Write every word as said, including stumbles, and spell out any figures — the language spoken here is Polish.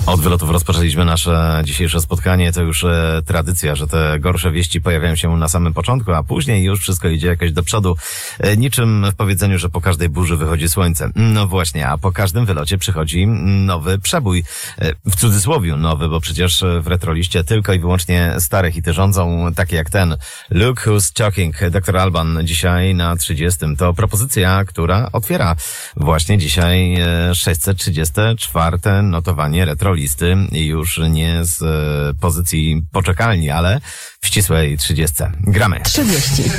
Od wylotów rozpoczęliśmy nasze dzisiejsze spotkanie. To już e, tradycja, że te gorsze wieści pojawiają się na samym początku, a później już wszystko idzie jakoś do przodu. E, niczym w powiedzeniu, że po każdej burzy wychodzi słońce. No właśnie, a po każdym wylocie przychodzi nowy przebój. E, w cudzysłowiu nowy, bo przecież w retroliście tylko i wyłącznie stare hity rządzą, takie jak ten Look Who's Talking, doktor Alban dzisiaj na trzydziestym. To propozycja, która otwiera właśnie dzisiaj e, sześćset trzydzieste czwarte notowanie retro listy już nie z e, pozycji poczekalni, ale w ścisłej trzydziestce. Gramy. trzydzieści.